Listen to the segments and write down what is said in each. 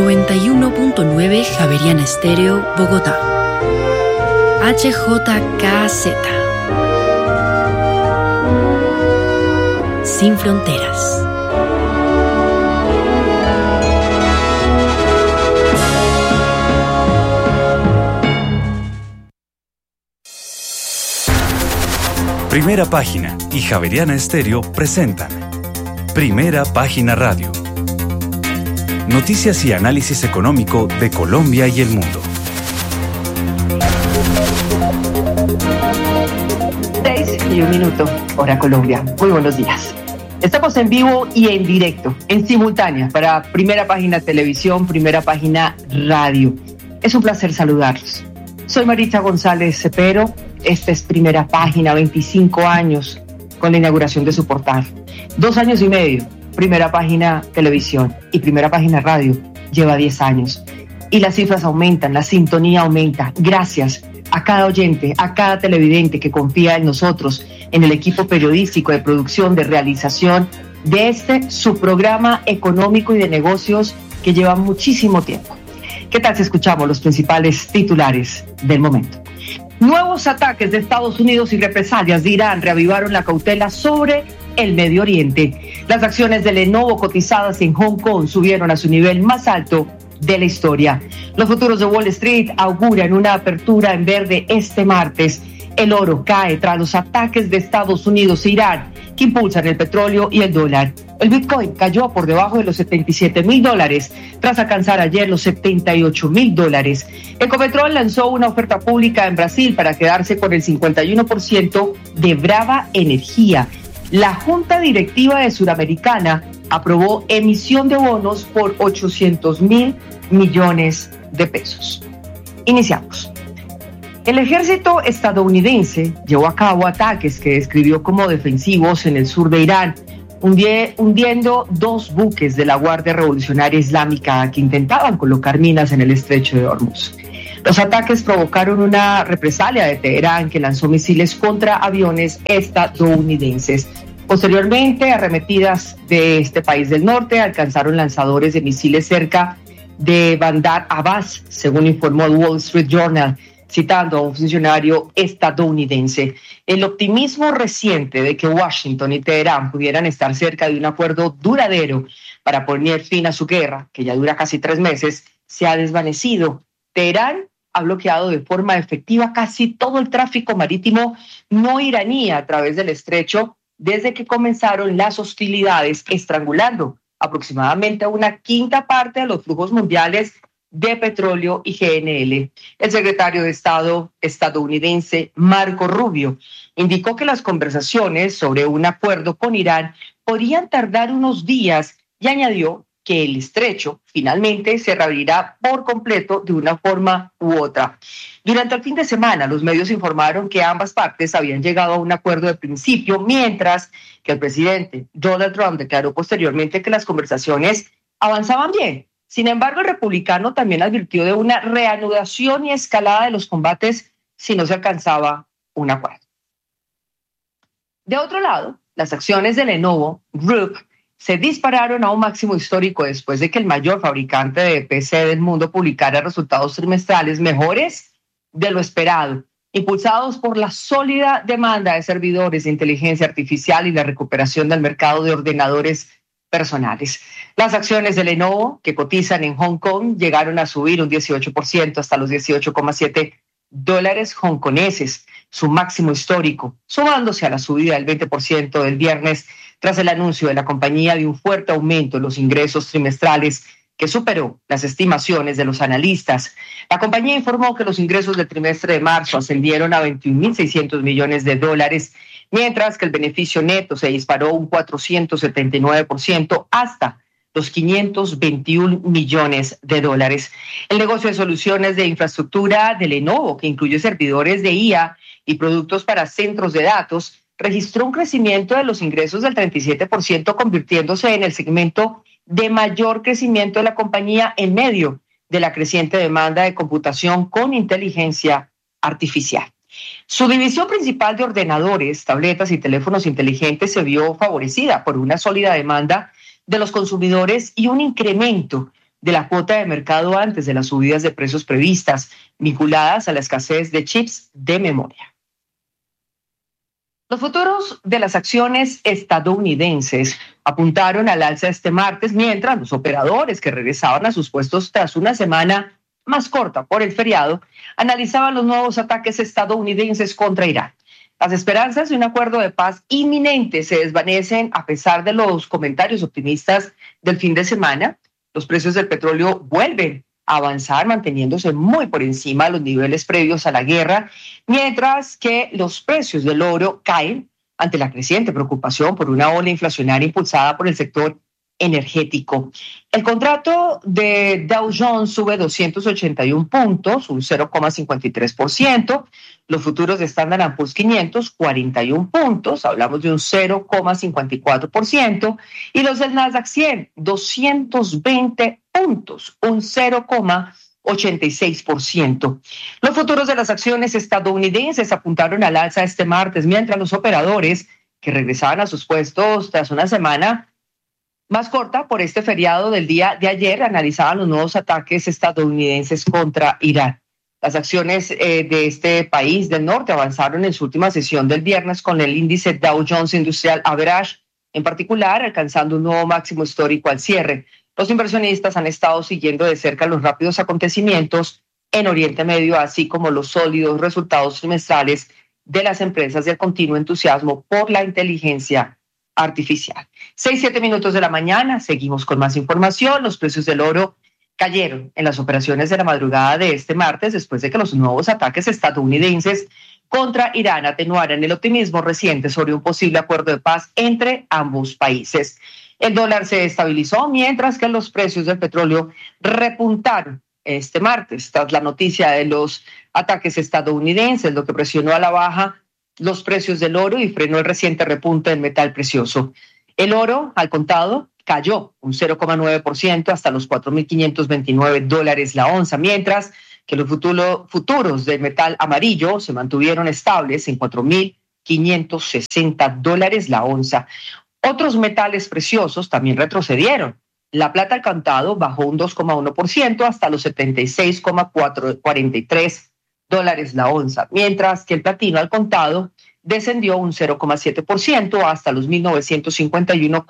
91.9 Javeriana Estéreo, Bogotá. HJKZ. Sin fronteras. Primera Página y Javeriana Estéreo presentan Primera Página Radio. Noticias y análisis económico de Colombia y el mundo. 6:01, hora Colombia. Muy buenos días. Estamos en vivo y en directo, en simultánea, para Primera Página Televisión, Primera Página Radio. Es un placer saludarlos. Soy Maritza González Cepero. Esta es Primera Página, 25 años con la inauguración de su portal. 2 años y medio, Primera Página Televisión y Primera Página Radio lleva 10 años. Y las cifras aumentan, la sintonía aumenta. Gracias a cada oyente, a cada televidente que confía en nosotros, en el equipo periodístico de producción, de realización de su programa económico y de negocios que lleva muchísimo tiempo. ¿Qué tal si escuchamos los principales titulares del momento? Nuevos ataques de Estados Unidos y represalias de Irán reavivaron la cautela sobre el Medio Oriente. Las acciones de Lenovo cotizadas en Hong Kong subieron a su nivel más alto de la historia. Los futuros de Wall Street auguran una apertura en verde este martes. El oro cae tras los ataques de Estados Unidos e Irán que impulsan el petróleo y el dólar. El Bitcoin cayó por debajo de los $77,000 tras alcanzar ayer los $78,000. Ecopetrol lanzó una oferta pública en Brasil para quedarse con el 51% de Brava Energía. La Junta Directiva de Suramericana aprobó emisión de bonos por $800,000 millones. Iniciamos. El ejército estadounidense llevó a cabo ataques que describió como defensivos en el sur de Irán, hundiendo 2 buques de la Guardia Revolucionaria Islámica que intentaban colocar minas en el estrecho de Hormuz. Los ataques provocaron una represalia de Teherán que lanzó misiles contra aviones estadounidenses. Posteriormente, arremetidas de este país del norte alcanzaron lanzadores de misiles cerca de Bandar Abbas, según informó el Wall Street Journal, citando a un funcionario estadounidense. El optimismo reciente de que Washington y Teherán pudieran estar cerca de un acuerdo duradero para poner fin a su guerra, que ya dura casi 3 meses, se ha desvanecido. Teherán ha bloqueado de forma efectiva casi todo el tráfico marítimo no iraní a través del estrecho desde que comenzaron las hostilidades, estrangulando aproximadamente una 1/5 parte de los flujos mundiales de petróleo y GNL. El secretario de Estado estadounidense Marco Rubio indicó que las conversaciones sobre un acuerdo con Irán podrían tardar unos días y añadió que el estrecho finalmente se reabrirá por completo de una forma u otra. Durante el fin de semana, los medios informaron que ambas partes habían llegado a un acuerdo de principio, mientras que el presidente Donald Trump declaró posteriormente que las conversaciones avanzaban bien. Sin embargo, el republicano también advirtió de una reanudación y escalada de los combates si no se alcanzaba un acuerdo. De otro lado, las acciones de Lenovo Group se dispararon a un máximo histórico después de que el mayor fabricante de PC del mundo publicara resultados trimestrales mejores de lo esperado, impulsados por la sólida demanda de servidores de inteligencia artificial y la recuperación del mercado de ordenadores personales. Las acciones de Lenovo, que cotizan en Hong Kong, llegaron a subir un 18% hasta los $18,7 hongkoneses, su máximo histórico, sumándose a la subida del 20% del viernes tras el anuncio de la compañía de un fuerte aumento en los ingresos trimestrales que superó las estimaciones de los analistas. La compañía informó que los ingresos del trimestre de marzo ascendieron a $21,600 millones, mientras que el beneficio neto se disparó un 479% hasta los $521 millones. El negocio de soluciones de infraestructura de Lenovo, que incluye servidores de IA y productos para centros de datos, registró un crecimiento de los ingresos del 37%, convirtiéndose en el segmento de mayor crecimiento de la compañía en medio de la creciente demanda de computación con inteligencia artificial. Su división principal de ordenadores, tabletas y teléfonos inteligentes se vio favorecida por una sólida demanda de los consumidores y un incremento de la cuota de mercado antes de las subidas de precios previstas, vinculadas a la escasez de chips de memoria. Los futuros de las acciones estadounidenses apuntaron al alza este martes, mientras los operadores que regresaban a sus puestos tras una semana más corta por el feriado analizaban los nuevos ataques estadounidenses contra Irán. Las esperanzas de un acuerdo de paz inminente se desvanecen a pesar de los comentarios optimistas del fin de semana. Los precios del petróleo vuelven a avanzar, manteniéndose muy por encima de los niveles previos a la guerra, mientras que los precios del oro caen ante la creciente preocupación por una ola inflacionaria impulsada por el sector energético. El contrato de Dow Jones sube 281 puntos, un 0,53%. Los futuros de Standard & Poor's 500, 41 puntos, hablamos de un 0,54%. Y los del Nasdaq 100, 220 puntos, un 0,86%. Los futuros de las acciones estadounidenses apuntaron al alza este martes, mientras los operadores que regresaban a sus puestos tras una semana más corta por este feriado del día de ayer analizaban los nuevos ataques estadounidenses contra Irán. Las acciones de este país del norte avanzaron en su última sesión del viernes con el índice Dow Jones Industrial Average, en particular alcanzando un nuevo máximo histórico al cierre. Los inversionistas han estado siguiendo de cerca los rápidos acontecimientos en Oriente Medio, así como los sólidos resultados trimestrales de las empresas y el continuo entusiasmo por la inteligencia artificial. 6:07 minutos de la mañana, seguimos con más información. Los precios del oro cayeron en las operaciones de la madrugada de este martes después de que los nuevos ataques estadounidenses contra Irán atenuaran el optimismo reciente sobre un posible acuerdo de paz entre ambos países. El dólar se estabilizó mientras que los precios del petróleo repuntaron este martes tras la noticia de los ataques estadounidenses, lo que presionó a la baja los precios del oro y frenó el reciente repunte del metal precioso. El oro al contado cayó un 0,9% hasta los $4.529 la onza, mientras que los futuros del metal amarillo se mantuvieron estables en $4.560 la onza. Otros metales preciosos también retrocedieron. La plata al contado bajó un 2,1% hasta los $76,43 la onza, mientras que el platino al contado descendió un 0,7% hasta los 1.951.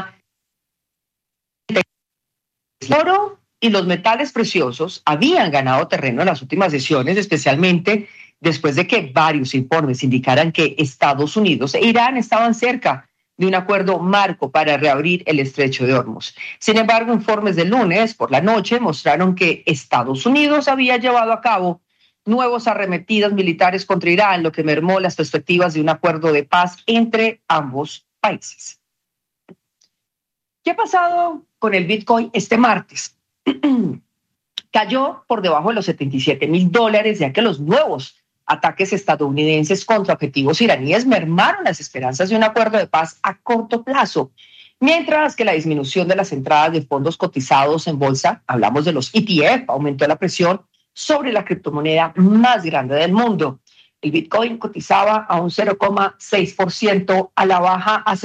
El oro y los metales preciosos habían ganado terreno en las últimas sesiones, especialmente después de que varios informes indicaran que Estados Unidos e Irán estaban cerca de un acuerdo marco para reabrir el estrecho de Hormuz. Sin embargo, informes del lunes por la noche mostraron que Estados Unidos había llevado a cabo nuevos arremetidas militares contra Irán, lo que mermó las perspectivas de un acuerdo de paz entre ambos países. ¿Qué ha pasado con el Bitcoin este martes? Cayó por debajo de los $77,000, ya que los nuevos ataques estadounidenses contra objetivos iraníes mermaron las esperanzas de un acuerdo de paz a corto plazo, mientras que la disminución de las entradas de fondos cotizados en bolsa, hablamos de los ETF, aumentó la presión sobre la criptomoneda más grande del mundo. El Bitcoin cotizaba a un 0,6% a la baja a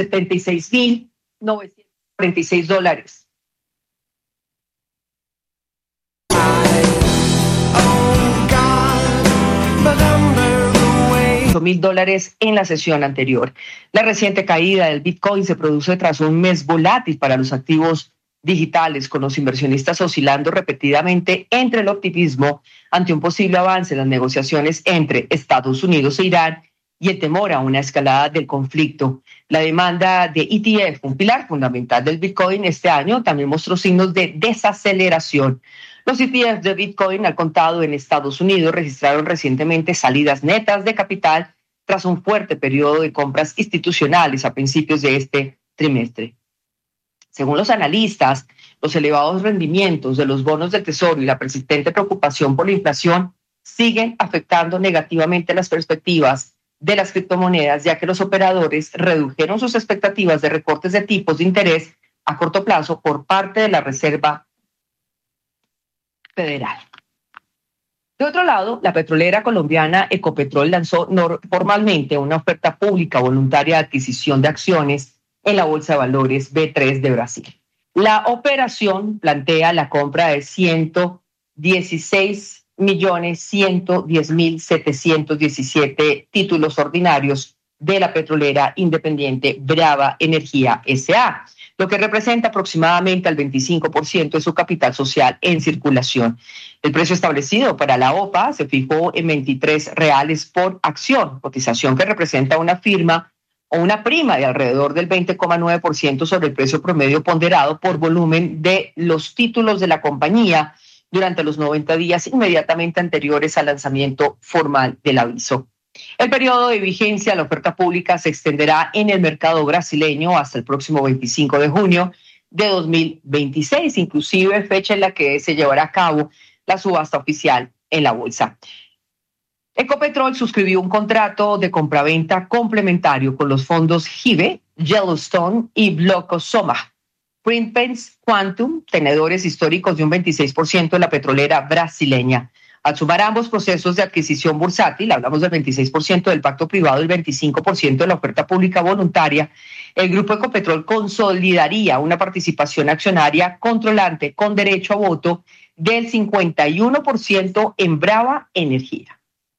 $76,946. $8,000 en la sesión anterior. La reciente caída del Bitcoin se produce tras un mes volátil para los activos digitales, con los inversionistas oscilando repetidamente entre el optimismo ante un posible avance en las negociaciones entre Estados Unidos e Irán y el temor a una escalada del conflicto. La demanda de ETF, un pilar fundamental del Bitcoin este año, también mostró signos de desaceleración. Los ETFs de Bitcoin al contado en Estados Unidos registraron recientemente salidas netas de capital tras un fuerte periodo de compras institucionales a principios de este trimestre. Según los analistas, los elevados rendimientos de los bonos del Tesoro y la persistente preocupación por la inflación siguen afectando negativamente las perspectivas de las criptomonedas, ya que los operadores redujeron sus expectativas de recortes de tipos de interés a corto plazo por parte de la Reserva Federal. De otro lado, la petrolera colombiana Ecopetrol lanzó formalmente una oferta pública voluntaria de adquisición de acciones en la Bolsa de Valores B3 de Brasil. La operación plantea la compra de 116.110.717 títulos ordinarios de la petrolera independiente Brava Energía S.A., lo que representa aproximadamente el 25% de su capital social en circulación. El precio establecido para la OPA se fijó en $23 por acción, cotización que representa una firma o una prima de alrededor del 20,9% sobre el precio promedio ponderado por volumen de los títulos de la compañía durante los 90 días inmediatamente anteriores al lanzamiento formal del aviso. El periodo de vigencia de la oferta pública se extenderá en el mercado brasileño hasta el próximo 25 de junio de 2026, inclusive fecha en la que se llevará a cabo la subasta oficial en la bolsa. Ecopetrol suscribió un contrato de compraventa complementario con los fondos Gibe, Yellowstone y Bloco Soma. Printpens Quantum, tenedores históricos de un 26% de la petrolera brasileña. Al sumar ambos procesos de adquisición bursátil, hablamos del 26% del pacto privado y el 25% de la oferta pública voluntaria, el Grupo Ecopetrol consolidaría una participación accionaria controlante con derecho a voto del 51% en Brava Energía.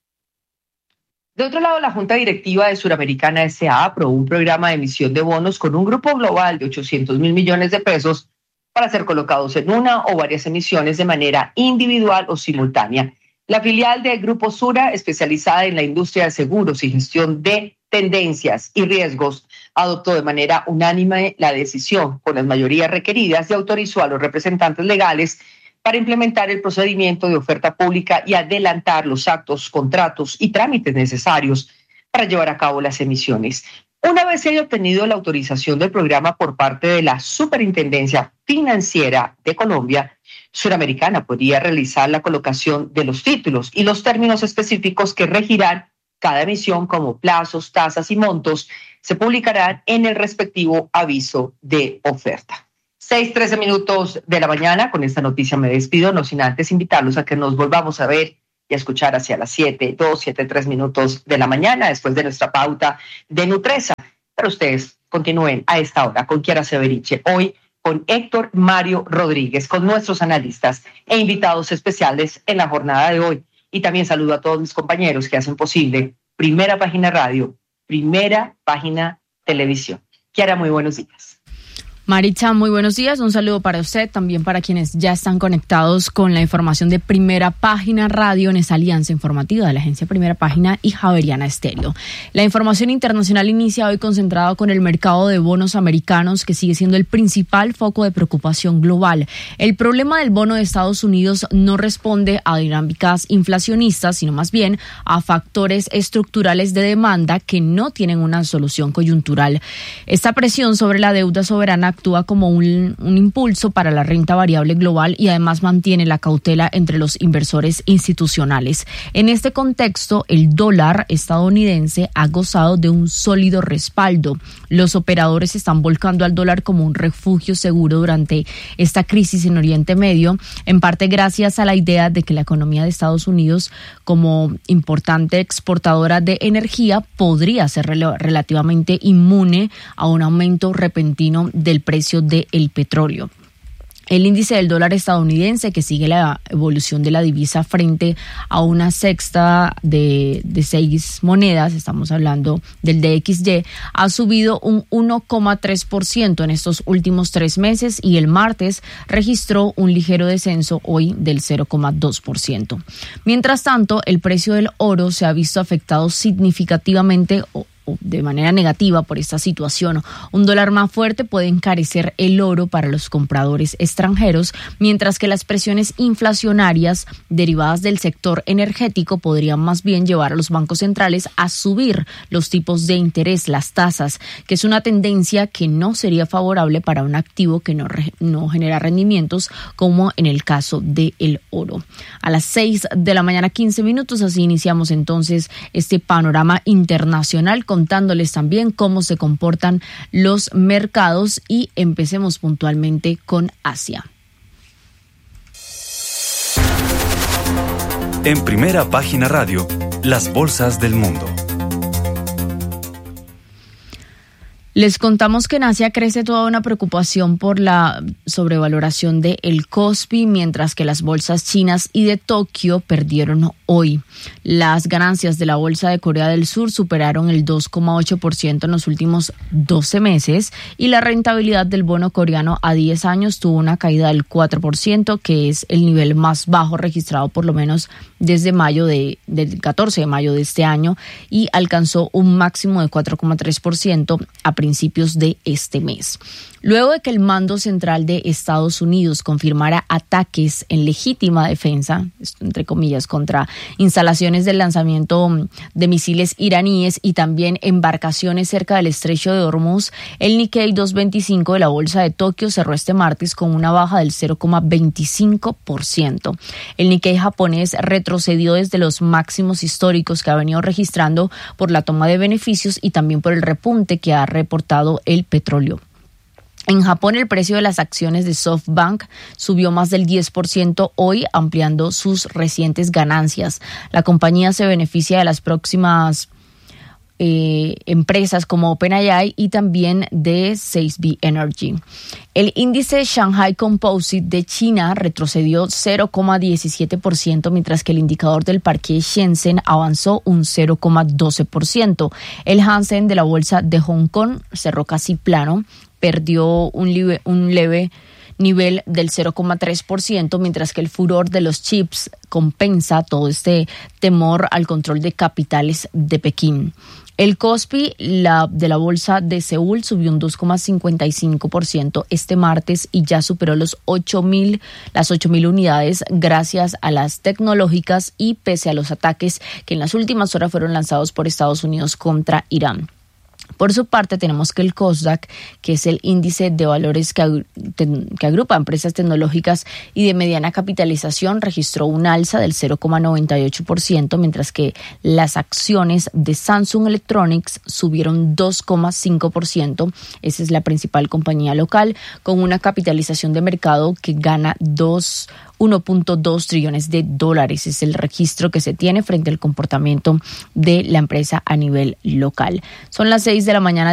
De otro lado, la Junta Directiva de Suramericana S.A. aprobó un programa de emisión de bonos con un grupo global de 800.000 millones de pesos para ser colocados en una o varias emisiones de manera individual o simultánea. La filial del Grupo Sura, especializada en la industria de seguros y gestión de tendencias y riesgos, adoptó de manera unánime la decisión, con las mayorías requeridas, y autorizó a los representantes legales para implementar el procedimiento de oferta pública y adelantar los actos, contratos y trámites necesarios para llevar a cabo las emisiones. Una vez se haya obtenido la autorización del programa por parte de la Superintendencia Financiera de Colombia, Suramericana podría realizar la colocación de los títulos y los términos específicos que regirán cada emisión, como plazos, tasas y montos, se publicarán en el respectivo aviso de oferta. 6:13 minutos de la mañana. Con esta noticia me despido, no sin antes invitarlos a que nos volvamos a ver y a escuchar hacia las 7:03 minutos de la mañana, después de nuestra pauta de Nutresa. Pero ustedes continúen a esta hora con Kiara Severiche, hoy con Héctor Mario Rodríguez, con nuestros analistas e invitados especiales en la jornada de hoy. Y también saludo a todos mis compañeros que hacen posible Primera Página Radio, Primera Página Televisión. Kiara, muy buenos días. Maritza, muy buenos días. Un saludo para usted, también para quienes ya están conectados con la información de Primera Página Radio en esa alianza informativa de la agencia Primera Página y Javeriana Estéreo. La información internacional inicia hoy concentrada con el mercado de bonos americanos, que sigue siendo el principal foco de preocupación global. El problema del bono de Estados Unidos no responde a dinámicas inflacionistas, sino más bien a factores estructurales de demanda que no tienen una solución coyuntural. Esta presión sobre la deuda soberana actúa como un impulso para la renta variable global y además mantiene la cautela entre los inversores institucionales. En este contexto, el dólar estadounidense ha gozado de un sólido respaldo. Los operadores están volcando al dólar como un refugio seguro durante esta crisis en Oriente Medio, en parte gracias a la idea de que la economía de Estados Unidos, como importante exportadora de energía, podría ser relativamente inmune a un aumento repentino del precio del petróleo. El índice del dólar estadounidense, que sigue la evolución de la divisa frente a una sexta de 6 monedas, estamos hablando del DXY, ha subido un 1,3% en estos últimos 3 meses y el martes registró un ligero descenso hoy del 0,2%. Mientras tanto, el precio del oro se ha visto afectado significativamente o de manera negativa por esta situación. Un dólar más fuerte puede encarecer el oro para los compradores extranjeros, mientras que las presiones inflacionarias derivadas del sector energético podrían más bien llevar a los bancos centrales a subir los tipos de interés, las tasas, que es una tendencia que no sería favorable para un activo que no genera rendimientos, como en el caso del oro. A las 6 de la mañana, 15 minutos, así iniciamos entonces este panorama internacional, contándoles también cómo se comportan los mercados, y empecemos puntualmente con Asia. En Primera Página Radio, las bolsas del mundo. Les contamos que en Asia crece toda una preocupación por la sobrevaloración de el Kospi, mientras que las bolsas chinas y de Tokio perdieron hoy. Las ganancias de la bolsa de Corea del Sur superaron el 2,8% en los últimos 12 meses y la rentabilidad del bono coreano a 10 años tuvo una caída del 4%, que es el nivel más bajo registrado por lo menos desde del 14 de mayo de este año, y alcanzó un máximo de 4,3% a principios de este mes. Luego de que el mando central de Estados Unidos confirmara ataques en legítima defensa, entre comillas, contra instalaciones de lanzamiento de misiles iraníes y también embarcaciones cerca del estrecho de Hormuz, el Nikkei 225 de la bolsa de Tokio cerró este martes con una baja del 0,25%. El Nikkei japonés retrocedió desde los máximos históricos que ha venido registrando por la toma de beneficios y también por el repunte que ha reportado el petróleo. En Japón, el precio de las acciones de SoftBank subió más del 10% hoy, ampliando sus recientes ganancias. La compañía se beneficia de las próximas empresas como OpenAI y también de 6B Energy. El índice Shanghai Composite de China retrocedió 0,17%, mientras que el indicador del parque Shenzhen avanzó un 0,12%. El Hansen de la bolsa de Hong Kong cerró casi plano, perdió un leve nivel del 0,3%, mientras que el furor de los chips compensa todo este temor al control de capitales de Pekín. El Kospi de la bolsa de Seúl subió un 2,55% este martes y ya superó las 8.000 unidades gracias a las tecnológicas y pese a los ataques que en las últimas horas fueron lanzados por Estados Unidos contra Irán. Por su parte, tenemos que el Kosdaq, que es el índice de valores que agrupa empresas tecnológicas y de mediana capitalización, registró un alza del 0,98%, mientras que las acciones de Samsung Electronics subieron 2,5%. Esa es la principal compañía local, con una capitalización de mercado que gana 1.2 trillones de dólares. Es el registro que se tiene frente al comportamiento de la empresa a nivel local. Son las 6 de la mañana.